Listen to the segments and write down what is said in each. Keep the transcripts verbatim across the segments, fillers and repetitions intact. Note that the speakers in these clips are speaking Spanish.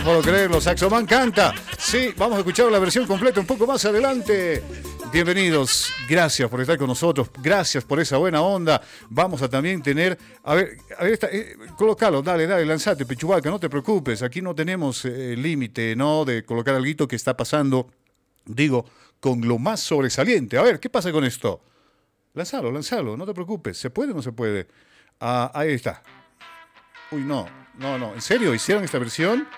puedo creerlo, Saxoman canta. Sí, vamos a escuchar la versión completa un poco más adelante. Bienvenidos, gracias por estar con nosotros, gracias por esa buena onda. Vamos a también tener, a ver, a ver esta, eh, colocalo, dale, dale, lanzate, Pechubaca, no te preocupes, aquí no tenemos eh, límite, ¿no? De colocar algo que está pasando, digo, con lo más sobresaliente. A ver, ¿qué pasa con esto? Lanzalo, lanzalo, no te preocupes, ¿se puede o no se puede? Ah, ahí está. Uy, no, no, no, ¿en serio hicieron esta versión?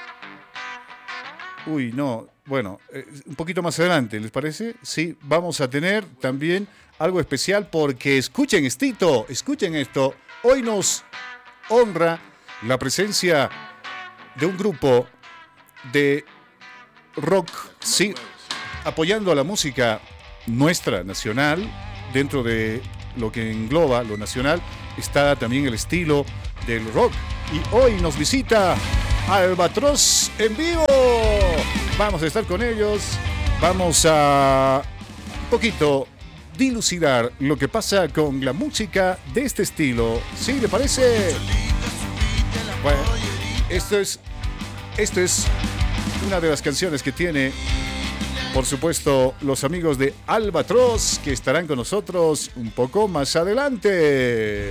Uy, no, bueno, eh, un poquito más adelante, ¿les parece? Sí, vamos a tener también algo especial porque escuchen estito, escuchen esto. Hoy nos honra la presencia de un grupo de rock, sí, apoyando a la música nuestra, nacional, dentro de lo que engloba lo nacional, está también el estilo del rock. Y hoy nos visita Albatros en vivo. Vamos a estar con ellos. Vamos a un poquito dilucidar lo que pasa con la música de este estilo. ¿Sí le parece? Bueno, esto es, esto es una de las canciones que tiene, por supuesto, los amigos de Albatros, que estarán con nosotros un poco más adelante.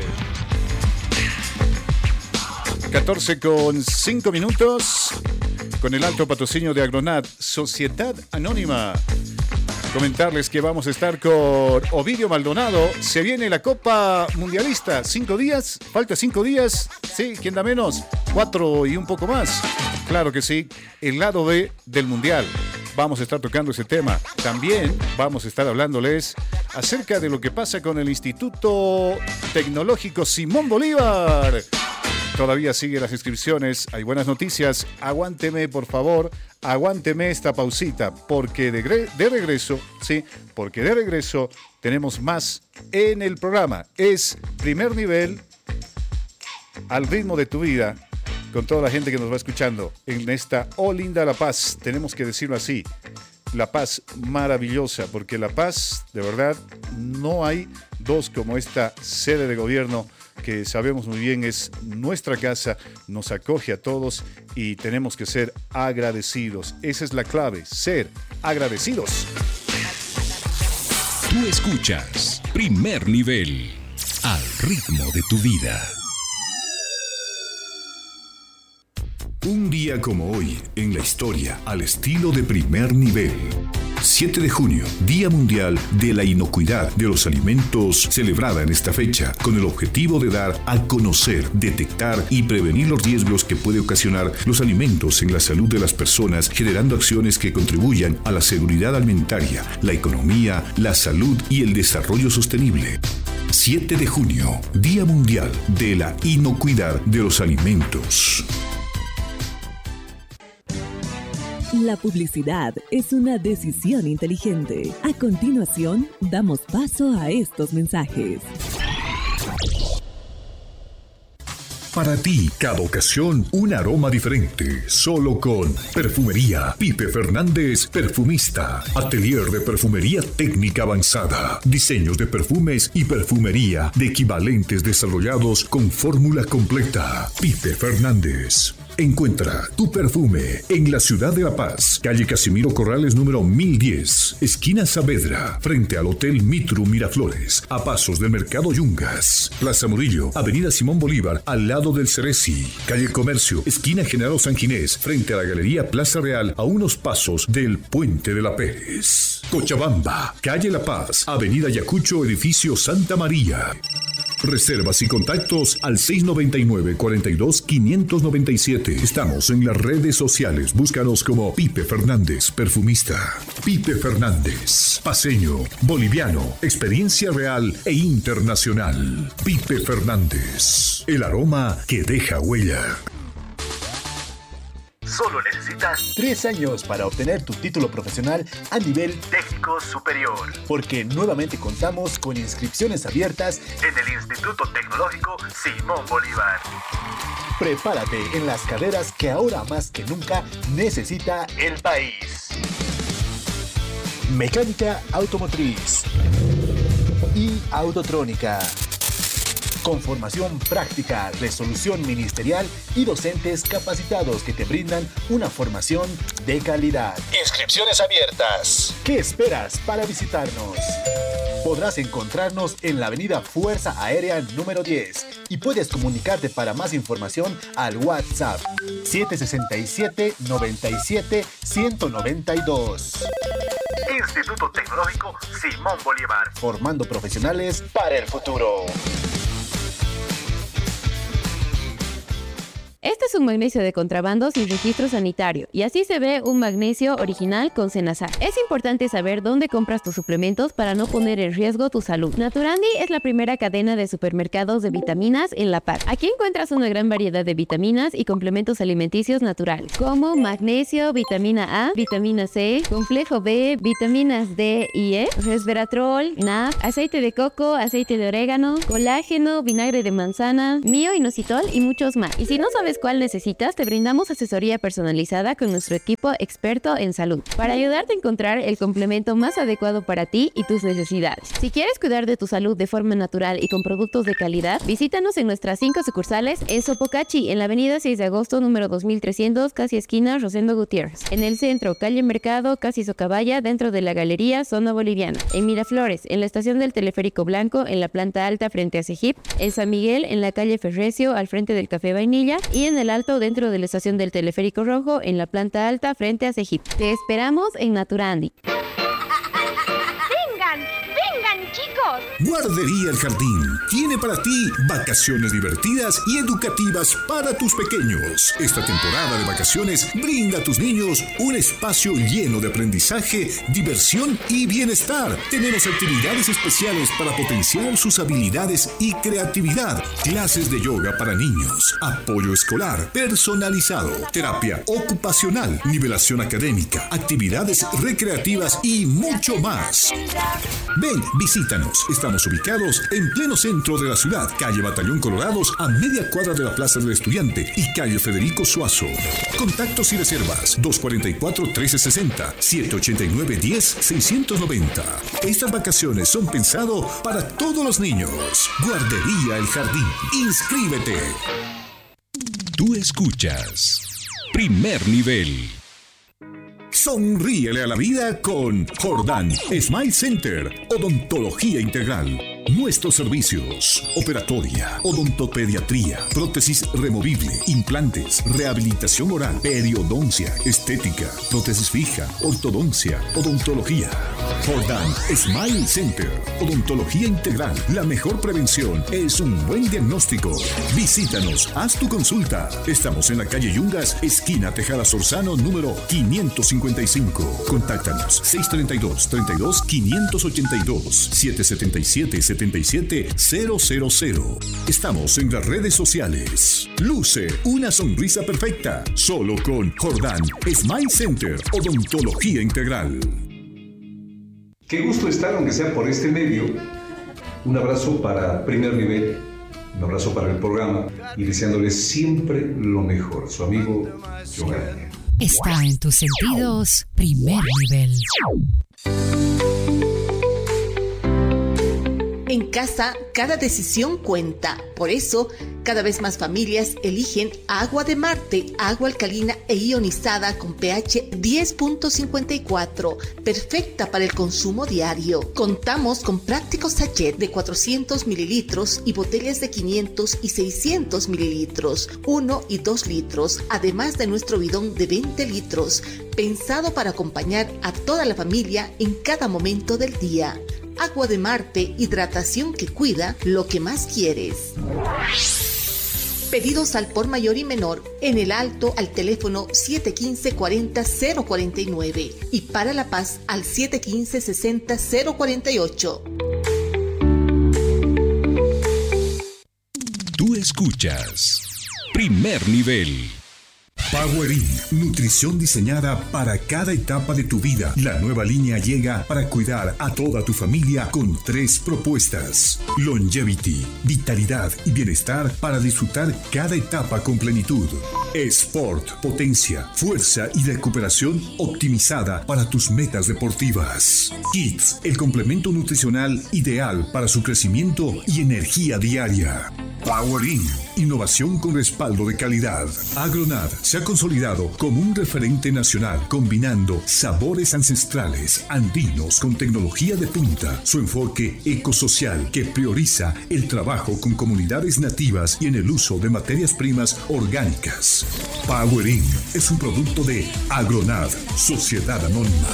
catorce con cinco minutos, con el alto patrocinio de Agronat, Sociedad Anónima. Comentarles que vamos a estar con Ovidio Maldonado. Se viene la Copa Mundialista. Cinco días, falta cinco días. Sí, ¿quién da menos? Cuatro y un poco más. Claro que sí, el lado B del Mundial. Vamos a estar tocando ese tema. También vamos a estar hablándoles acerca de lo que pasa con el Instituto Tecnológico Simón Bolívar. Todavía siguen las inscripciones, hay buenas noticias. Aguánteme, por favor, aguánteme esta pausita, porque de, gre- de regreso, sí, porque de regreso tenemos más en el programa. Es primer nivel al ritmo de tu vida, con toda la gente que nos va escuchando en esta oh linda La Paz, tenemos que decirlo así, La Paz maravillosa, porque La Paz, de verdad, no hay dos como esta sede de gobierno, que sabemos muy bien es nuestra casa, nos acoge a todos y tenemos que ser agradecidos. Esa es la clave, ser agradecidos. Tú escuchas Primer Nivel, al ritmo de tu vida. Un día como hoy, en la historia, al estilo de Primer Nivel. siete de junio, Día Mundial de la Inocuidad de los Alimentos, celebrada en esta fecha, con el objetivo de dar a conocer, detectar y prevenir los riesgos que puede ocasionar los alimentos en la salud de las personas, generando acciones que contribuyan a la seguridad alimentaria, la economía, la salud y el desarrollo sostenible. siete de junio, Día Mundial de la Inocuidad de los Alimentos. La publicidad es una decisión inteligente. A continuación, damos paso a estos mensajes. Para ti, cada ocasión, un aroma diferente. Solo con Perfumería Pipe Fernández, perfumista. Atelier de perfumería técnica avanzada. Diseños de perfumes y perfumería de equivalentes desarrollados con fórmula completa. Pipe Fernández. Encuentra tu perfume en la ciudad de La Paz, calle Casimiro Corrales número mil diez, esquina Saavedra, frente al Hotel Mitru Miraflores, a pasos del Mercado Yungas. Plaza Murillo, avenida Simón Bolívar, al lado del Ceresi, calle Comercio, esquina General San Ginés, frente a la Galería Plaza Real, a unos pasos del Puente de la Pérez. Cochabamba, calle La Paz, avenida Yacucho, edificio Santa María. Reservas y contactos al seis noventa y nueve, cuarenta y dos, quinientos noventa y siete. Estamos en las redes sociales. Búscanos como Pipe Fernández, perfumista. Pipe Fernández, paceño, boliviano, experiencia real e internacional. Pipe Fernández, el aroma que deja huella. Solo necesitas tres años para obtener tu título profesional a nivel técnico superior. Porque nuevamente contamos con inscripciones abiertas en el Instituto Tecnológico Simón Bolívar. Prepárate en las carreras que ahora más que nunca necesita el país. Mecánica automotriz y autotrónica. con formación práctica, resolución ministerial y docentes capacitados que te brindan una formación de calidad. Inscripciones abiertas. ¿Qué esperas para visitarnos? Podrás encontrarnos en la avenida Fuerza Aérea número diez y puedes comunicarte para más información al WhatsApp siete seis siete, noventa y siete, ciento noventa y dos. Instituto Tecnológico Simón Bolívar, formando profesionales para el futuro. Este es un magnesio de contrabando sin registro sanitario y así se ve un magnesio original con Senazar. Es importante saber dónde compras tus suplementos para no poner en riesgo tu salud. Naturandi es la primera cadena de supermercados de vitaminas en La Paz. Aquí encuentras una gran variedad de vitaminas y complementos alimenticios naturales, como magnesio, vitamina A, vitamina C, complejo B, vitaminas D y E, resveratrol, N A D, aceite de coco, aceite de orégano, colágeno, vinagre de manzana, mioinositol y muchos más. Y si no sabes cuál necesitas, te brindamos asesoría personalizada con nuestro equipo experto en salud para ayudarte a encontrar el complemento más adecuado para ti y tus necesidades. Si quieres cuidar de tu salud de forma natural y con productos de calidad, visítanos en nuestras cinco sucursales en Sopocachi, en la avenida seis de agosto, número dos mil trescientos, casi esquina Rosendo Gutiérrez. En el centro, calle Mercado, casi Socabaya, dentro de la galería Zona Boliviana. En Miraflores, en la estación del Teleférico Blanco, en la planta alta frente a Cejip. En San Miguel, en la calle Ferrecio, al frente del Café Vainilla. Y en el Alto, dentro de la estación del Teleférico Rojo, en la planta alta frente a Cejip. Te esperamos en Naturandi. ¡Vengan! ¡Vengan, chicos! Guardería El Jardín tiene para ti vacaciones divertidas y educativas para tus pequeños. Esta temporada de vacaciones brinda a tus niños un espacio lleno de aprendizaje, diversión y bienestar. Tenemos actividades especiales para potenciar sus habilidades y creatividad, clases de yoga para niños, apoyo escolar personalizado, terapia ocupacional, nivelación académica, actividades recreativas y mucho más. Ven, visítanos. Estamos ubicados en pleno centro de la ciudad, calle Batallón Colorados, a media cuadra de la Plaza del Estudiante y calle Federico Suazo. Contactos y reservas dos cuatro cuatro, trece sesenta, siete ocho nueve, diez, seiscientos noventa. Estas vacaciones son pensadas para todos los niños. Guardería El Jardín. Inscríbete. Tú escuchas Primer Nivel. Sonríele a la vida con Jordán Smile Center, odontología integral. Nuestros servicios: operatoria, odontopediatría, prótesis removible, implantes, rehabilitación oral, periodoncia, estética, prótesis fija, ortodoncia, odontología. Jordán Smile Center, odontología integral. La mejor prevención es un buen diagnóstico. Visítanos, haz tu consulta. Estamos en la calle Yungas, esquina Tejada Sorzano, número quinientos cincuenta y cinco. Contáctanos seis treinta y dos, treinta y dos, quinientos ochenta y dos, siete setenta y siete, setenta y siete cero cero cero. Estamos en las redes sociales. Luce una sonrisa perfecta solo con Jordán Smile Center, odontología integral. Qué gusto estar, aunque sea por este medio. Un abrazo para Primer Nivel, un abrazo para el programa y deseándoles siempre lo mejor. Su amigo John García. Está en tus sentidos, Primer Nivel. En casa, cada decisión cuenta. Por eso, cada vez más familias eligen Agua de Marte, agua alcalina e ionizada con pH diez punto cincuenta y cuatro, perfecta para el consumo diario. Contamos con prácticos sachet de cuatrocientos mililitros y botellas de quinientos y seiscientos mililitros, uno y dos litros, además de nuestro bidón de veinte litros, pensado para acompañar a toda la familia en cada momento del día. Agua de Marte, hidratación que cuida lo que más quieres. Pedidos al por mayor y menor en el Alto al teléfono siete uno cinco, cuarenta, cero cuarenta y nueve y para La Paz al siete uno cinco, sesenta, cero cuarenta y ocho. Tú escuchas Primer Nivel. Powering, nutrición diseñada para cada etapa de tu vida. La nueva línea llega para cuidar a toda tu familia con tres propuestas. Longevity, vitalidad y bienestar para disfrutar cada etapa con plenitud. Sport, potencia, fuerza y recuperación optimizada para tus metas deportivas. Kids, el complemento nutricional ideal para su crecimiento y energía diaria. Powering, innovación con respaldo de calidad. Agronat se ha consolidado como un referente nacional, combinando sabores ancestrales andinos con tecnología de punta. Su enfoque ecosocial que prioriza el trabajo con comunidades nativas y en el uso de materias primas orgánicas. Powering es un producto de Agronat, Sociedad Anónima.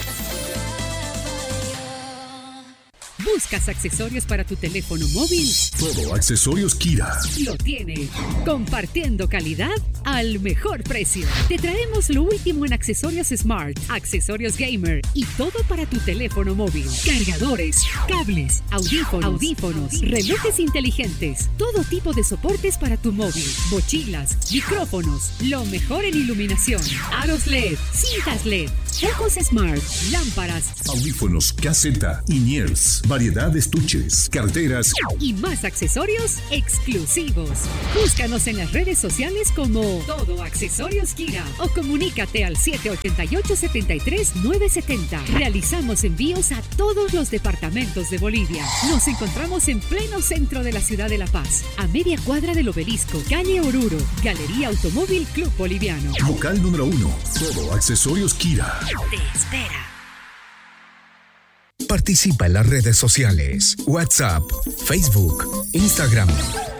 ¿Buscas accesorios para tu teléfono móvil? Todo Accesorios Kira Lo tiene. Compartiendo calidad al mejor precio. Te traemos lo último en accesorios Smart, accesorios gamer y todo para tu teléfono móvil. Cargadores, cables, audífonos, audífonos, relojes inteligentes, todo tipo de soportes para tu móvil, mochilas, micrófonos, lo mejor en iluminación, aros L E D, cintas L E D, focos Smart, lámparas, audífonos, caseta, in-ears, variedad de estuches, carteras y más accesorios exclusivos. Búscanos en las redes sociales como Todo Accesorios Kira o comunícate al siete ocho ocho, siete tres, nueve siete cero. Realizamos envíos a todos los departamentos de Bolivia. Nos encontramos en pleno centro de la ciudad de La Paz, a media cuadra del Obelisco, calle Oruro, Galería Automóvil Club Boliviano. Local número uno, Todo Accesorios Kira. Te espera. Participa en las redes sociales, WhatsApp, Facebook, Instagram.